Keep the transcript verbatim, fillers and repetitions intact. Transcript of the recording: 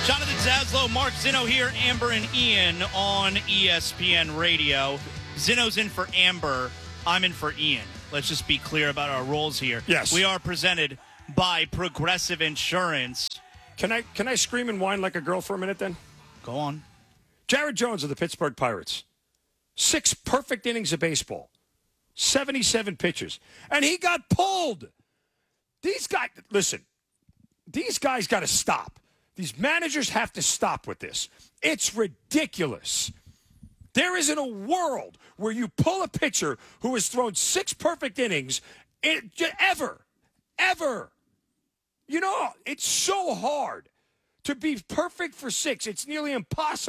Jonathan Zaslow, Mark Zinno here, Amber and Ian on E S P N Radio. Zinno's in for Amber. I'm in for Ian. Let's just be clear about our roles here. Yes. We are presented by Progressive Insurance. Can I can I scream and whine like a girl for a minute then? Go on. Jared Jones of the Pittsburgh Pirates. Six perfect innings of baseball. seventy-seven pitches. And he got pulled. These guys, listen, these guys got to stop. These managers have to stop with this. It's ridiculous. There isn't a world where you pull a pitcher who has thrown six perfect innings it, ever, ever. You know, it's so hard to be perfect for six. It's nearly impossible.